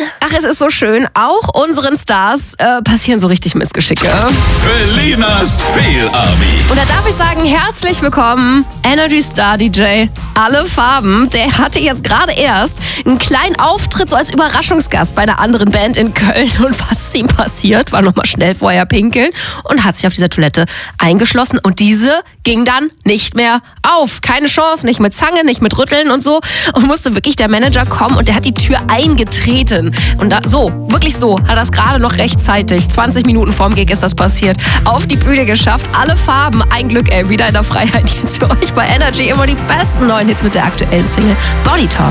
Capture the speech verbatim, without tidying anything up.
Ach, es ist so schön. Auch unseren Stars äh, passieren so richtig Missgeschicke. Felinas Feel-Army. Und da darf ich sagen, herzlich willkommen, Energy Star D J Alle Farben. Der hatte jetzt gerade erst einen kleinen Auftritt so als Überraschungsgast bei einer anderen Band in Köln. Und was ist ihm passiert? War nochmal schnell vorher pinkeln und hat sich auf dieser Toilette eingeschlossen. Und diese ging dann nicht mehr auf. Keine Chance, nicht mit Zange, nicht mit Rütteln und so. Und musste wirklich der Manager kommen und der hat die Tür eingetreten. Und da, so, wirklich so, hat das gerade noch rechtzeitig, zwanzig Minuten vorm Gig ist das passiert, auf die Bühne geschafft. Alle Farben, ein Glück, ey, wieder in der Freiheit jetzt für euch bei Energy. Immer die besten neuen Hits mit der aktuellen Single Body Talk.